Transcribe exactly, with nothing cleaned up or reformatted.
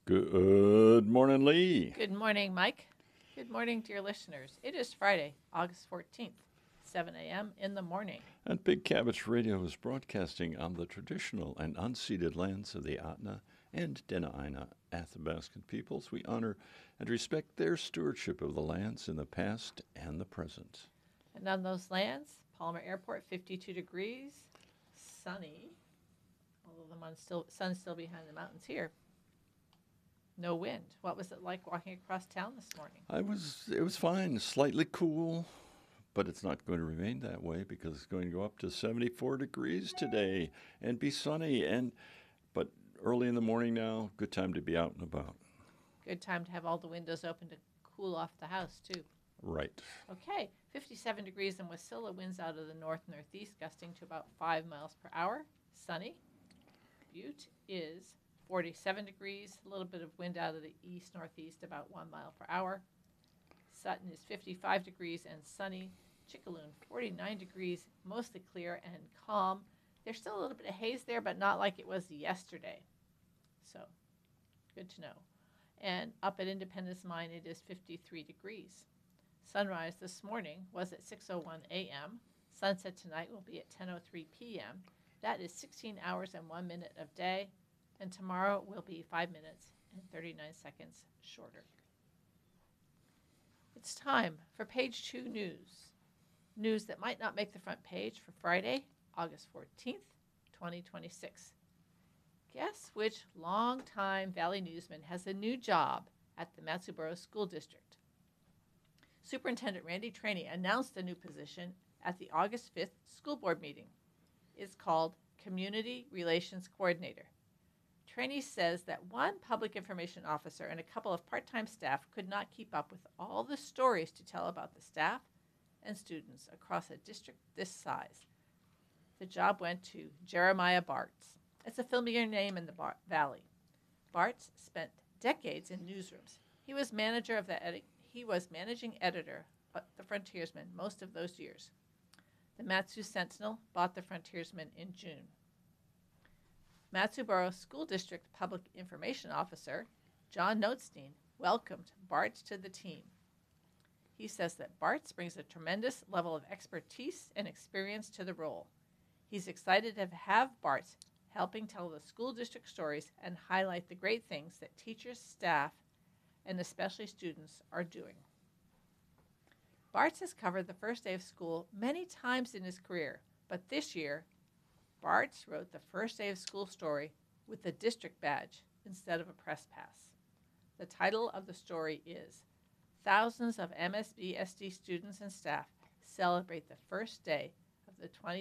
Good morning, Lee. Good morning, Mike. Good morning, dear listeners. It is Friday, August fourteenth, seven a.m. in the morning. And Big Cabbage Radio is broadcasting on the traditional and unceded lands of the Ahtna and Dena'ina Athabascan peoples. We honor and respect their stewardship of the lands in the past and the present. And on those lands, Palmer Airport, fifty-two degrees, sunny, although the sun's still, sun's still behind the mountains here. No wind. What was it like walking across town this morning? I was, it was fine, slightly cool, but it's not going to remain that way because it's going to go up to seventy-four degrees today and be sunny. And but early in the morning now, good time to be out and about. Good time to have all the windows open to cool off the house, too. Right. Okay, fifty-seven degrees in Wasilla, winds out of the north-northeast, gusting to about five miles per hour. Sunny. Butte is forty-seven degrees, a little bit of wind out of the east-northeast, about one mile per hour. Sutton is fifty-five degrees and sunny. Chickaloon, forty-nine degrees, mostly clear and calm. There's still a little bit of haze there, but not like it was yesterday. So, good to know. And up at Independence Mine, it is fifty-three degrees. Sunrise this morning was at six oh one a.m. Sunset tonight will be at ten oh three p.m. That is sixteen hours and one minute of day. And tomorrow will be five minutes and thirty-nine seconds shorter. It's time for page two news. News that might not make the front page for Friday, August fourteenth, twenty twenty-six. Guess which longtime Valley newsman has a new job at the Matsuboro School District? Superintendent Randy Trainey announced a new position at the August fifth school board meeting. It's called Community Relations Coordinator. Trainey says that one public information officer and a couple of part-time staff could not keep up with all the stories to tell about the staff and students across a district this size. The job went to Jeremiah Bartz. It's a familiar name in the Bar- Valley. Bartz spent decades in newsrooms. He was manager of the edi- he was managing editor of the Frontiersman most of those years. The Matsu Sentinel bought the Frontiersman in June. Matsuboro School District Public Information Officer John Notstein welcomed Bartz to the team. He says that Bartz brings a tremendous level of expertise and experience to the role. He's excited to have Bartz helping tell the school district stories and highlight the great things that teachers, staff, and especially students are doing. Bartz has covered the first day of school many times in his career, but this year, Bartz wrote the first day of school story with the district badge instead of a press pass. The title of the story is Thousands of M S B S D students and staff celebrate the first day of the twenty